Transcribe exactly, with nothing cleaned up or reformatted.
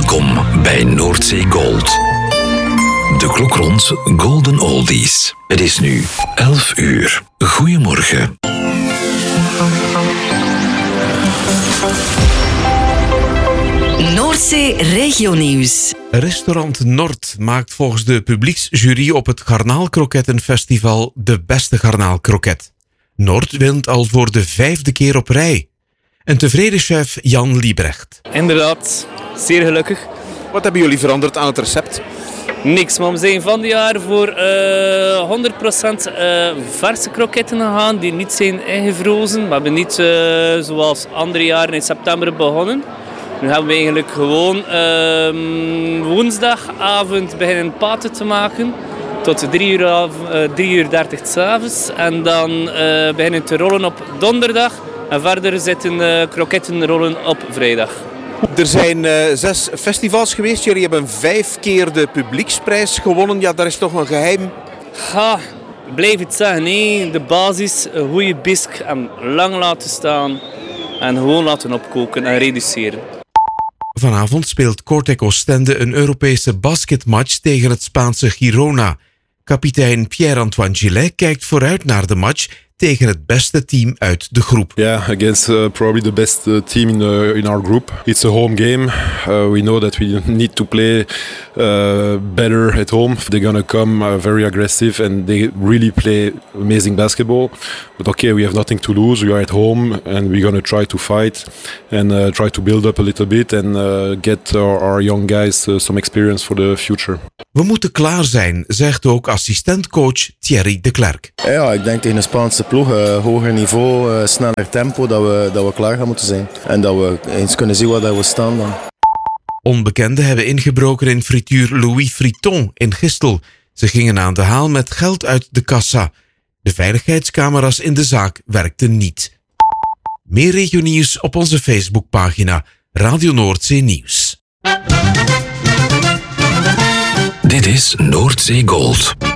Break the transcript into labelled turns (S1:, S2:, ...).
S1: Welkom bij Noordzee Gold. De klok rond Golden Oldies. Het is nu elf uur. Goedemorgen.
S2: Noordzee Regionieuws.
S3: Restaurant Nord maakt volgens de publieksjury op het Garnaalkrokettenfestival de beste garnaalkroket. Nord wint al voor de vijfde keer op rij. Een tevreden chef Jan Liebrecht.
S4: Inderdaad, zeer gelukkig.
S5: Wat hebben jullie veranderd aan het recept?
S4: Niks, maar we zijn van dit jaar voor uh, honderd procent uh, verse kroketten gegaan die niet zijn ingevrozen. We hebben niet uh, zoals andere jaren in september begonnen. Nu hebben we eigenlijk gewoon uh, woensdagavond beginnen paten te maken. Tot drie uur, uh, drie uur dertig 's avonds. En dan uh, beginnen te rollen op donderdag. En verder zitten uh, kroketten rollen op vrijdag.
S5: Er zijn uh, zes festivals geweest. Jullie hebben vijf keer de publieksprijs gewonnen. Ja, dat is toch een geheim?
S4: Ha, blijf het zeggen. Nee, de basis, een goede bisk en lang laten staan. En gewoon laten opkoken en reduceren.
S3: Vanavond speelt Kortrijk Oostende een Europese basketmatch tegen het Spaanse Girona. Kapitein Pierre-Antoine Gillet kijkt vooruit naar de match tegen het beste team uit de groep.
S6: Yeah, against uh, probably the best uh, team in, uh, in our group. It's a home game. Uh, we know that we need to play uh, better at home. They're gonna come uh, very aggressive and they really play amazing basketball. But okay, we have nothing to lose. We are at home and we're gonna try to fight and uh, try to build up a little bit and uh, get our, our young guys uh, some experience for the future.
S3: We moeten klaar zijn, zegt ook assistentcoach Thierry de Klerk.
S7: Ja, ik denk tegen een Spaanse ploeg, uh, hoger niveau, uh, sneller tempo, dat we, dat we klaar gaan moeten zijn. En dat we eens kunnen zien waar we staan dan.
S3: Onbekenden hebben ingebroken in frituur Louis Friton in Gistel. Ze gingen aan de haal met geld uit de kassa. De veiligheidscamera's in de zaak werkten niet. Meer regionieuws op onze Facebookpagina Radio Noordzee Nieuws.
S1: Dit is Noordzee Gold.